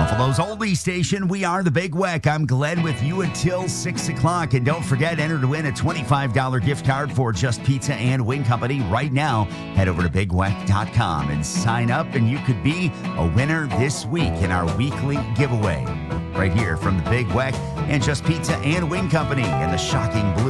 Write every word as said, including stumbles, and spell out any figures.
Buffalo's oldie station. We are the Big Weck. I'm Glenn with you until six o'clock. And don't forget, enter to win a twenty-five dollars gift card for Just Pizza and Wing Company right now. Head over to big weck dot com and sign up, and you could be a winner this week in our weekly giveaway. Right here from the Big Weck and Just Pizza and Wing Company and the Shocking Blue.